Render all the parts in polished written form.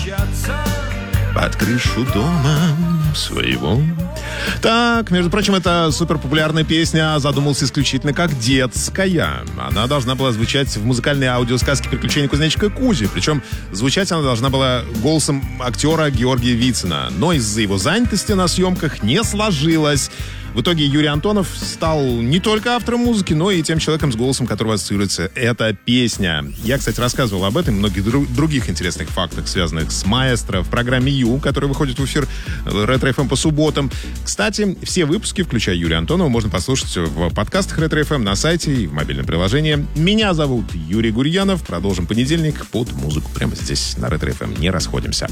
под крышу дома своего. Так, между прочим, это суперпопулярная песня задумалась исключительно как детская. Она должна была звучать в музыкальной аудиосказке «Приключения кузнечика Кузи». Причем звучать она должна была голосом актера Георгия Вицина. Но из-за его занятости на съемках не сложилось. В итоге Юрий Антонов стал не только автором музыки, но и тем человеком, с голосом которого ассоциируется эта песня. Я, кстати, рассказывал об этом и многих других интересных фактах, связанных с маэстро в программе «Ю», которая выходит в эфир Ретро-ФМ по субботам. Кстати, все выпуски, включая Юрия Антонова, можно послушать в подкастах Ретро-ФМ, на сайте и в мобильном приложении. Меня зовут Юрий Гурьянов. Продолжим понедельник под музыку прямо здесь, на Ретро-ФМ. Не расходимся.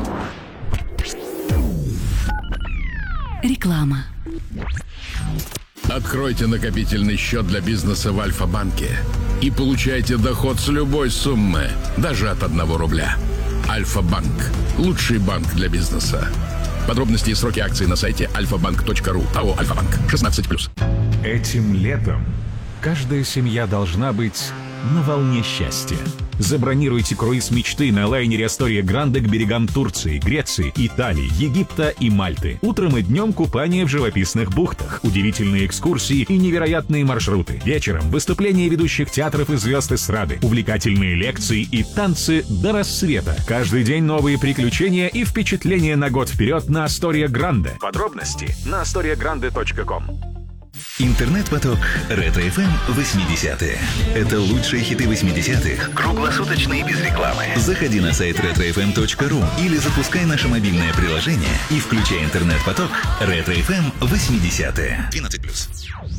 Реклама. Откройте накопительный счет для бизнеса в Альфа-банке и получайте доход с любой суммы, даже от 1 рубля. Альфа-банк. Лучший банк для бизнеса. Подробности и сроки акций на сайте alfabank.ru. АО «Альфа-банк». 16+. Этим летом каждая семья должна быть на волне счастья. Забронируйте круиз мечты на лайнере Астория Гранде к берегам Турции, Греции, Италии, Египта и Мальты. Утром и днем купание в живописных бухтах, удивительные экскурсии и невероятные маршруты. Вечером выступления ведущих театров и звезд эстрады, увлекательные лекции и танцы до рассвета. Каждый день новые приключения и впечатления на год вперед на Астория Гранде. Подробности на astoriagrande.com. Интернет-поток Ретро-ФМ 80-е. Это лучшие хиты 80-х, круглосуточно и без рекламы. Заходи на сайт retrofm.ru или запускай наше мобильное приложение и включай интернет-поток Ретро-ФМ 80-е. 12+.